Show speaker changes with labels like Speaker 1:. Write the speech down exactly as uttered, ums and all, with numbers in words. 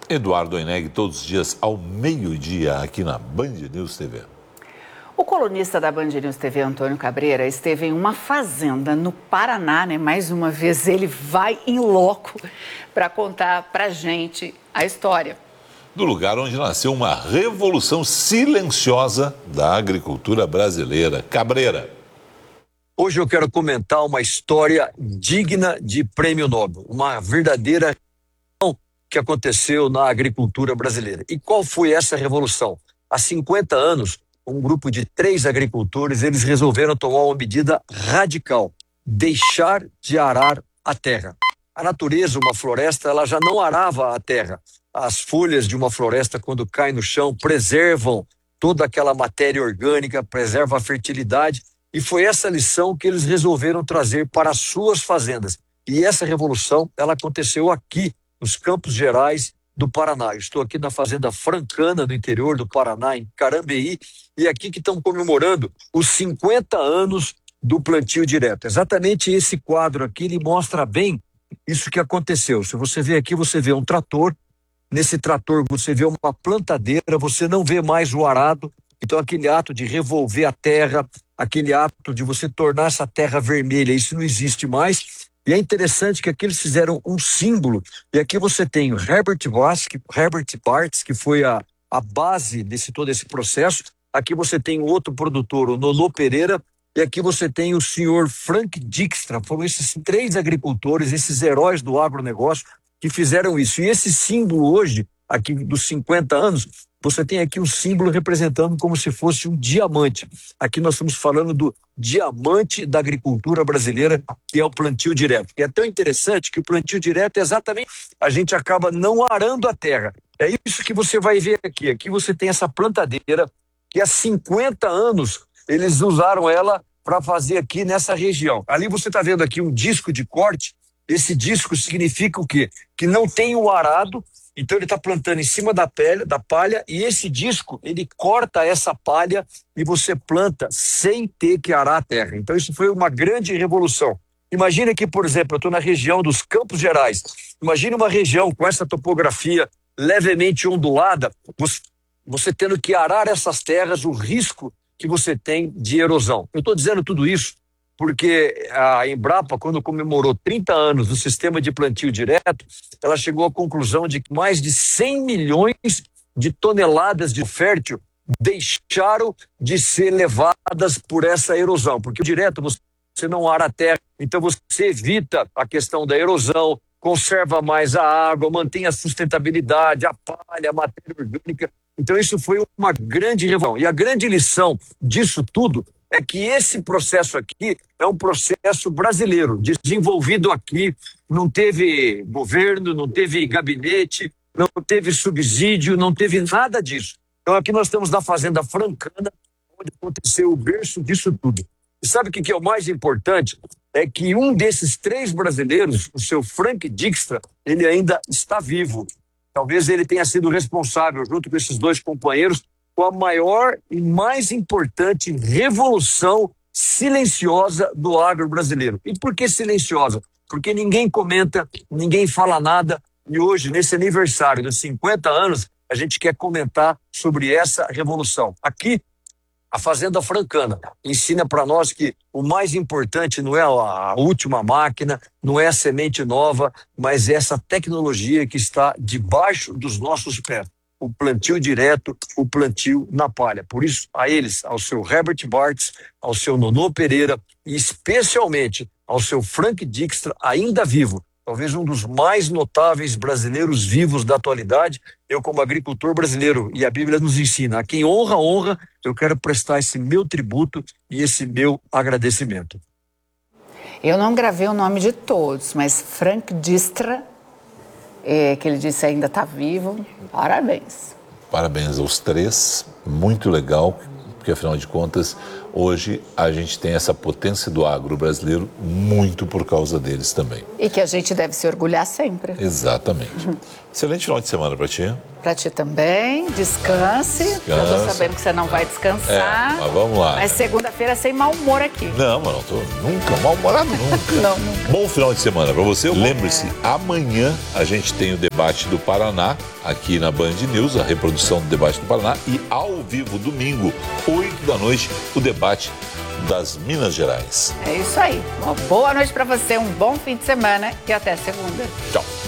Speaker 1: Eduardo Oineg, todos os dias ao meio-dia, aqui na Band News T V.
Speaker 2: O colunista da Band News T V, Antônio Cabreira, esteve em uma fazenda no Paraná, né? Mais uma vez ele vai em loco para contar pra gente a história.
Speaker 1: Do lugar onde nasceu uma revolução silenciosa da agricultura brasileira. Cabreira.
Speaker 3: Hoje eu quero comentar uma história digna de prêmio Nobel, uma verdadeira que aconteceu na agricultura brasileira. E qual foi essa revolução? Há cinquenta anos, um grupo de três agricultores, eles resolveram tomar uma medida radical: deixar de arar a terra. A natureza, uma floresta, ela já não arava a terra. As folhas de uma floresta, quando caem no chão, preservam toda aquela matéria orgânica, preserva a fertilidade. E foi essa lição que eles resolveram trazer para as suas fazendas. E essa revolução, ela aconteceu aqui, nos Campos Gerais do Paraná. Estou aqui na fazenda Francana, no interior do Paraná, em Carambeí, e aqui que estão comemorando os cinquenta anos do plantio direto. Exatamente esse quadro aqui, ele mostra bem isso que aconteceu. Se você vê aqui, você vê um trator. Nesse trator você vê uma plantadeira, você não vê mais o arado. Então aquele ato de revolver a terra, aquele ato de você tornar essa terra vermelha, isso não existe mais. E é interessante que aqui eles fizeram um símbolo, e aqui você tem o Herbert Bartz, que, Herbert Bartz, que foi a, a base desse todo esse processo. Aqui você tem outro produtor, o Nonô Pereira, e aqui você tem o senhor Frank Dijkstra. Foram esses três agricultores, esses heróis do agronegócio, que fizeram isso. E esse símbolo hoje, aqui dos cinquenta anos, você tem aqui um símbolo representando como se fosse um diamante. Aqui nós estamos falando do diamante da agricultura brasileira, que é o plantio direto. E é tão interessante que o plantio direto é exatamente, a gente acaba não arando a terra. É isso que você vai ver aqui. Aqui você tem essa plantadeira que há cinquenta anos eles usaram ela para fazer aqui nessa região. Ali você está vendo aqui um disco de corte. Esse disco significa o quê? Que não tem o arado. Então ele está plantando em cima da, pele, da palha, e esse disco, ele corta essa palha e você planta sem ter que arar a terra. Então isso foi uma grande revolução. Imagina que, por exemplo, eu estou na região dos Campos Gerais. Imagina uma região com essa topografia levemente ondulada, você, você tendo que arar essas terras, o risco que você tem de erosão. Eu estou dizendo tudo isso porque a Embrapa, quando comemorou trinta anos do sistema de plantio direto, ela chegou à conclusão de que mais de cem milhões de toneladas de fértil deixaram de ser levadas por essa erosão, porque o direto você não ara a terra, então você evita a questão da erosão, conserva mais a água, mantém a sustentabilidade, a palha, a matéria orgânica. Então isso foi uma grande revolução. E a grande lição disso tudo é que esse processo aqui é um processo brasileiro, desenvolvido aqui, não teve governo, não teve gabinete, não teve subsídio, não teve nada disso. Então aqui nós estamos na Fazenda Francana, onde aconteceu o berço disso tudo. E sabe o que é o mais importante? É que um desses três brasileiros, o seu Frank Dijkstra, ele ainda está vivo. Talvez ele tenha sido responsável, junto com esses dois companheiros, com a maior e mais importante revolução silenciosa do agro brasileiro. E por que silenciosa? Porque ninguém comenta, ninguém fala nada, e hoje, nesse aniversário dos cinquenta anos, a gente quer comentar sobre essa revolução. Aqui, a Fazenda Francana ensina para nós que o mais importante não é a última máquina, não é a semente nova, mas é essa tecnologia que está debaixo dos nossos pés. O plantio direto, o plantio na palha. Por isso, a eles, ao seu Herbert Bartz, ao seu Nonô Pereira e especialmente ao seu Frank Dijkstra, ainda vivo, talvez um dos mais notáveis brasileiros vivos da atualidade, eu como agricultor brasileiro, e a Bíblia nos ensina, a quem honra, honra, eu quero prestar esse meu tributo e esse meu agradecimento.
Speaker 2: Eu não gravei o nome de todos, mas Frank Dijkstra, É, que ele disse ainda está vivo, parabéns.
Speaker 1: Parabéns aos três, muito legal, porque afinal de contas hoje a gente tem essa potência do agro brasileiro muito por causa deles também.
Speaker 2: E que a gente deve se orgulhar sempre.
Speaker 1: Exatamente. Uhum. Excelente final de semana para ti.
Speaker 2: Para ti também, descanse.
Speaker 1: Descansa.
Speaker 2: Eu tô sabendo que você não vai descansar.
Speaker 1: É, mas vamos lá.
Speaker 2: Mas segunda-feira sem mau humor aqui.
Speaker 1: Não, mas não tô nunca, mal-humorado nunca.
Speaker 2: Não, nunca.
Speaker 1: Bom final de semana para você. Lembre-se, amanhã a gente tem o debate do Paraná, aqui na Band News, a reprodução do debate do Paraná. E ao vivo, domingo, oito da noite, o debate das Minas Gerais.
Speaker 2: É isso aí. Uma boa noite para você, um bom fim de semana e até segunda.
Speaker 1: Tchau.